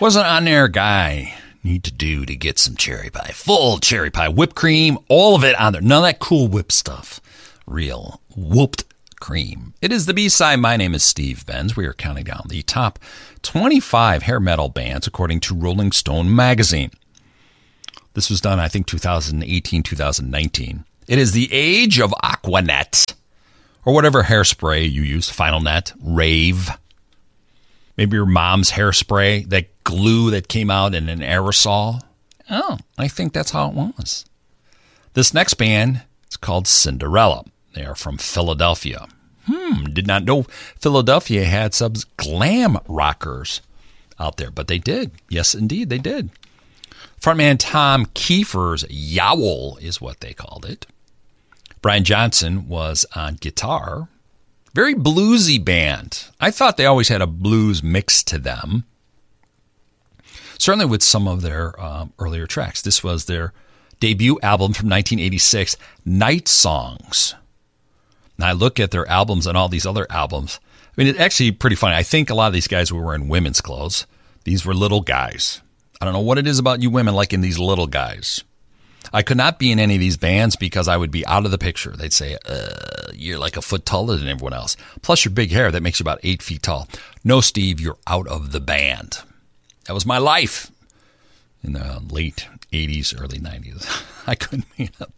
What does an on-air guy need to do to get some cherry pie? Full cherry pie, whipped cream, all of it on there. None of that Cool Whip stuff. Real whooped cream. It is the B-side. My name is Steve Benz. We are counting down the top 25 hair metal bands according to Rolling Stone magazine. This was done, I think, 2018, 2019. It is the age of Aquanet, or whatever hairspray you use, Final Net, Rave. Maybe your mom's hairspray, that glue that came out in an aerosol. Oh, I think that's how it was. This next band is called Cinderella. They are from Philadelphia. Did not know Philadelphia had some glam rockers out there, but they did. Yes, indeed, they did. Frontman Tom Kiefer's Yowl is what they called it. Brian Johnson was on guitar. Very bluesy band. I thought they always had a blues mix to them. Certainly with some of their earlier tracks. This was their debut album from 1986, Night Songs. Now I look at their albums and all these other albums. I mean, it's actually pretty funny. I think a lot of these guys were wearing women's clothes. These were little guys. I don't know what it is about you women liking these little guys. I could not be in any of these bands because I would be out of the picture. They'd say, you're like a foot taller than everyone else. Plus your big hair, that makes you about 8 feet tall. No, Steve, you're out of the band. That was my life in the late 80s, early 90s. I couldn't be in a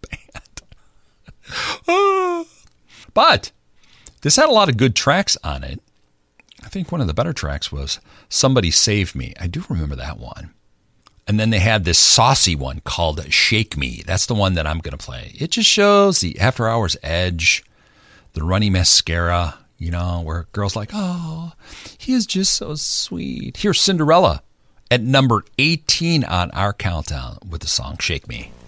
band. But this had a lot of good tracks on it. I think one of the better tracks was Somebody Save Me. I do remember that one. And then they had this saucy one called Shake Me. That's the one that I'm going to play. It just shows the after hours edge, the runny mascara, you know, where girls like, oh, he is just so sweet. Here's Cinderella at number 18 on our countdown with the song Shake Me.